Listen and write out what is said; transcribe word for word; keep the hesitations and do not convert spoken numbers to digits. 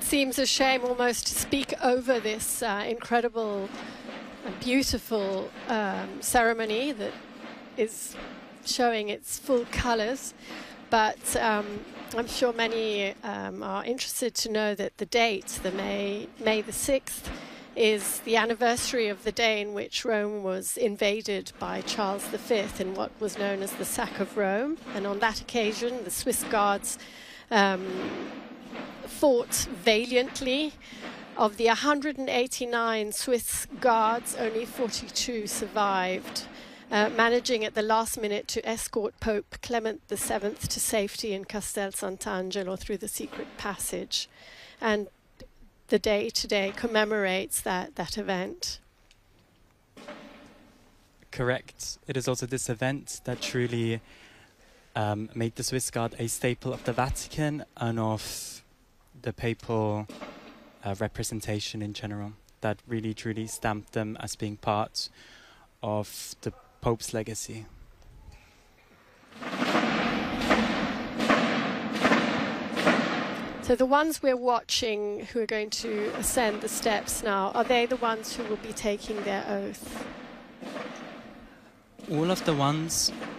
seems a shame almost to speak over this uh, incredible and beautiful um, ceremony that is showing its full colors. But um, I'm sure many um, are interested to know that the date, the May, May the sixth, is the anniversary of the day in which Rome was invaded by Charles the Fifth in what was known as the Sack of Rome. And on that occasion, the Swiss Guards um, fought valiantly. Of the one hundred eighty-nine Swiss Guards, only forty-two survived, uh, managing at the last minute to escort Pope Clement the Seventh to safety in Castel Sant'Angelo through the secret passage. And the day today commemorates that, that event. Correct. It is also this event that truly um, made the Swiss Guard a staple of the Vatican and of the papal uh, representation in general. That really truly stamped them as being part of the Pope's legacy. So the ones we're watching who are going to ascend the steps now, are they the ones who will be taking their oath? All of the ones